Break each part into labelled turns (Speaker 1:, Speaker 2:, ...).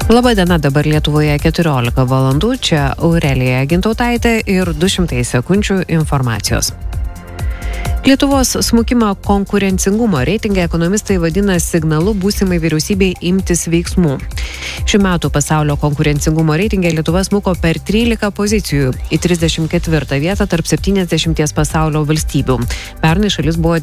Speaker 1: Labadiena, dabar Lietuvoje 14 valandų, čia Aurelija Gintautaitė ir 200 sekundžių informacijos. Lietuvos smukimą konkurencingumo reitinge ekonomistai vadina signalu būsimai vyriausybei imtis veiksmų. Šių metų pasaulio konkurencingumo reitinge Lietuva smuko per 13 pozicijų į 34 vietą tarp 70 pasaulio valstybių. Pernai šalis buvo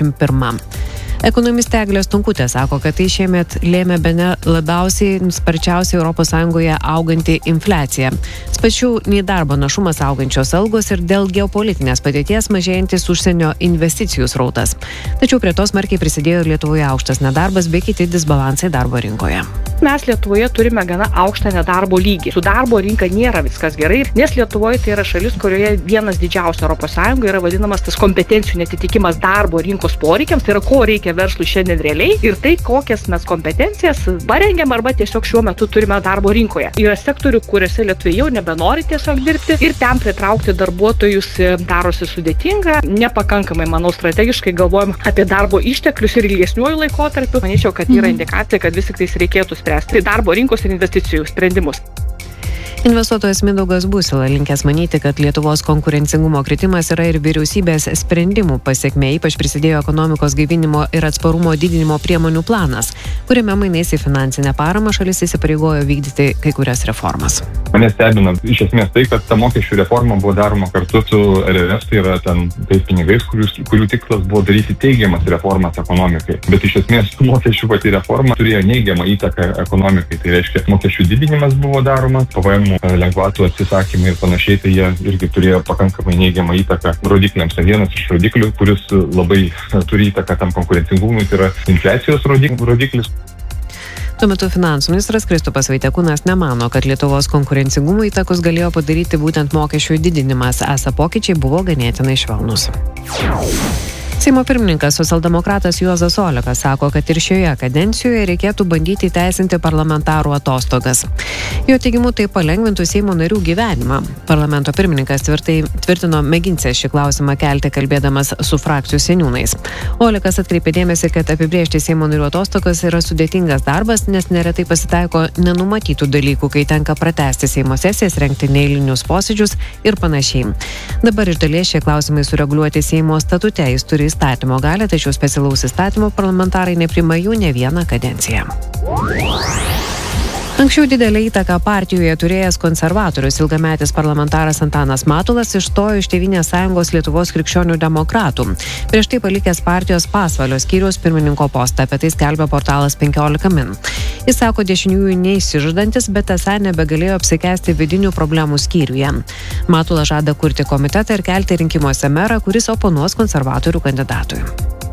Speaker 1: 21. Ekonomistė Eglė Stonkutė sako, kad tai šiemet lėmė bene labiausiai sparčiausiai ES auganti infliacija. Sparčiau nei darbo našumas augančios algos ir dėl geopolitinės padėties mažėjantis užsienio investicijų srautas. Tačiau prie to smarkiai prisidėjo Lietuvoje aukštas nedarbas bei kiti disbalansai darbo rinkoje.
Speaker 2: Mes Lietuvoje turime gana aukštą nedarbo lygį. Su darbo rinka nėra viskas gerai, nes Lietuvoje tai yra šalis, kurioje vienas didžiausių ES yra vadinamas tas kompetencijų netitikimas darbo rinkos poreikiams, tai yra ko reikia verslui šiandien realiai ir tai, kokias mes kompetencijas parengiam arba tiesiog šiuo metu turime darbo rinkoje. Yra sektorių, kuriuose lietuviai jau nebenori tiesiog dirbti ir ten pritraukti darbuotojus darosi sudėtinga. Nepakankamai, manau, strategiškai galvojam apie darbo išteklius ir ilgesniuoju laikotarpiu. Manyčiau, kad yra indikacija, kad vis tik tais reikėtų spręsti darbo rinkos ir investicijų sprendimus.
Speaker 1: Investuotojas Mindaugas Busila linkęs manyti, kad Lietuvos konkurencingumo kritimas yra ir vyriausybės sprendimų pasekmė, ypač prisidėjo ekonomikos gaivinimo ir atsparumo didinimo priemonių planas, kuriame mainais į finansinę paramą šalis įsipareigojo vykdyti kai kurias reformas.
Speaker 3: Mane stebina iš esmės tai, kad ta mokesčių reforma buvo daroma kartu su RRF, tai yra tais pinigais, kurių tikslas buvo daryti teigiamas reformas ekonomikai. Bet iš esmės mokesčių pati reforma turėjo neigiamą įtaką ekonomikai. Tai reiškia, mokesčių didinimas buvo daromas, PVM lengvatų atsisakymai ir panašiai, tai jie irgi turėjo pakankamai neigiamą įtaką rodikliams. Vienas iš rodiklių, kuris labai turi įtaką tam konkurencingumui, tai yra infliacijos rodiklis.
Speaker 1: Tuo metu finansų ministras Kristupas Vaitekūnas nemano, kad Lietuvos konkurencingumui įtakos galėjo padaryti būtent mokesčių didinimas, esą pokyčiai buvo ganėtinai švelnūs. Seimo pirmininkas socialdemokratas Juozas Olekas sako, kad ir šioje kadencijoje reikėtų bandyti įteisinti parlamentarų atostogas. Jo teigimu tai palengvintų Seimo narių gyvenimą. Parlamento pirmininkas tvirtino mėginsęs šį klausimą kelti kalbėdamas su frakcijų seniūnais. Olekas atkreipė dėmesį, kad apibrėžti Seimo narių atostogas yra sudėtingas darbas, nes neretai pasitaiko nenumatytų dalykų, kai tenka pratęsti Seimo sesijas, rengti neeilinius posėdžius ir panašiai. Dabar iš dalies šie klausimai sureguliuoti Seimo statute, jis turi įstatymo galią, tačiau specialaus įstatymo parlamentarai nepriima jų ne vieną kadenciją. Anksčiau didelę įtaką partijoje turėjęs konservatorius ilgametis parlamentaras Antanas Matulas išstojo iš Tėvynės sąjungos Lietuvos krikščionių demokratų. Prieš tai palikęs partijos Pasvalio skyriaus pirmininko postą, apie tai skelbia portalas 15 min. Jis sako dešiniųjų neįsižadantis, bet esą nebegalėjo apsikęsti vidinių problemų skyriuje. Matulas žada kurti komitetą ir kelti rinkimuose merą, kuris oponuos konservatorių kandidatui.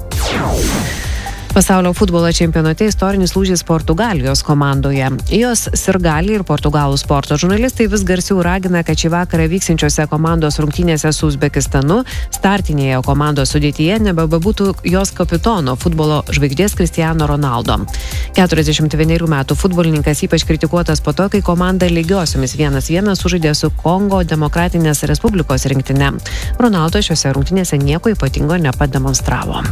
Speaker 1: Pasaulio futbolo čempionate istorinis lūžis Portugalijos komandoje. Jos sirgaliai ir portugalų sporto žurnalistai vis garsiau ragina, kad šį vakarą vyksinčiose komandos rungtynėse su Uzbekistanu startinėje komandos sudėtyje nebebūtų jos kapitono futbolo žvaigždės Cristiano Ronaldo. 41 metų futbolininkas ypač kritikuotas po to, kai komanda lygiosiomis 1-1 sužaidė su Kongo Demokratinės Respublikos rinktine. Ronaldo šiose rungtynėse nieko ypatingo nepademonstravo.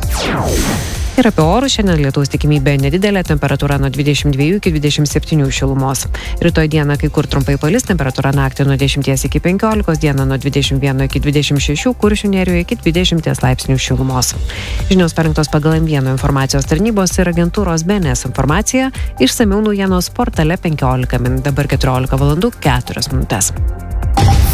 Speaker 1: Ir apie orus šiandien lietaus tikimybė nedidelė, temperatūra nuo 22 iki 27 šilumos. Rytoj dieną kai kur trumpai palis, temperatūra naktį nuo 10 iki 15, dieną nuo 21 iki 26, Kuršių nerijoje iki 20 laipsnių šilumos. Žinios parengtos pagal M1 informacijos tarnybos ir agentūros BNS informacija, išsamiau naujienos portale 15 min. Dabar 14 valandų 4 minutės.